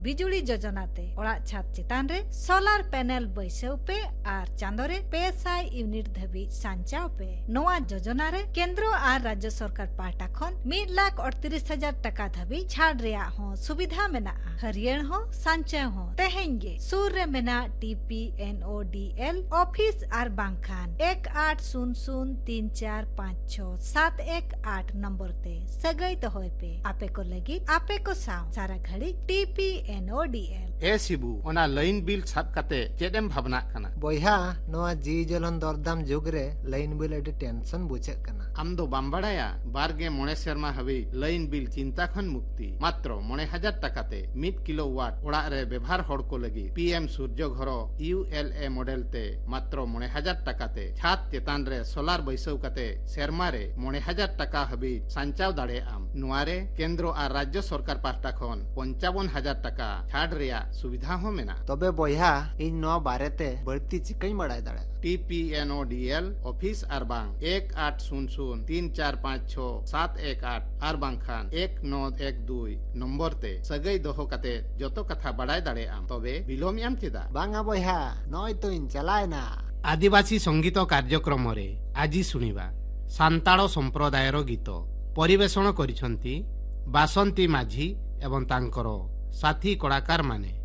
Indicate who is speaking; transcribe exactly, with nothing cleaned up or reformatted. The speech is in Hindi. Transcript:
Speaker 1: बिजुली योजनाते ओड़ा छात चितान रे सोलार पैनल बैसाव पे आर चांदो रे पे साय यूनिट धबी सांचाव पे नोआ योजना रे केंद्र आर राज्य सरकार पाटा खन मिड लाख अड़तीस हजार टका धबी छाड़ रेया हो सुविधा मेना हरियण हो सांचा हो तेहेंगे सूर रे मेना टीपी एनओडीएल ऑफिस आर बांखान एक आठ शून्य शून्य तीन चार पाँच छह सात एक आठ नंबर ते सगई तो होय पे आपे को लगी आपे को साव सारा घड़ी टीपी एनओडीएल
Speaker 2: ए सिबु ओना लाइन बिल छाप काते चेदेम भावना कना
Speaker 3: बोया नोआ जी जलन दरदाम जुग रे लाइन बिल एडी टेंशन बुझे कना
Speaker 2: आम दो बाम बाड़ाया बारगे मोणे शर्मा हबी लाइन बिल चिंता खन मुक्ति मात्र मोणे हजार टकाते मिड किलोवाट ओड़ा रे व्यवहार हड़ को लगी पीएम सूर्य घर यूएलए मॉडल ते मात्र मोणे हजार टकाते छात चेतान रे सोलार बैसाव काते शर्मा रे मोणे हजार टका हबी सांचाव दाड़े आम नुआरे केंद्र और राज्य सरकार पास्टा खन पंचावन हजार टका छाड़ रिया सुविधा हो मेना
Speaker 3: तबे बोया इन नोआ बारेते बढ़ती चिकई बड़ाई दाड़े
Speaker 2: टीपीएनओडीएल ऑफिस आर बांग एक आठ शून्य शून्य तीन चार पाँच छह सात एक आठ आर बांग खान एक नौ एक दुई नंबर ते सगई दोहो काते जतो कथा बड़ाई दाड़े आम तबे बिलोम याम चेदा
Speaker 3: बांगा बोया नय तो इन चलाय ना
Speaker 2: आदिवासी संगीत कार्यक्रम रे आजी सुनिबा सांताଳ संप्रदायर गीत परिवेषण करिसंती बासंती माझी एवं तांकर साथी कलाकार माने।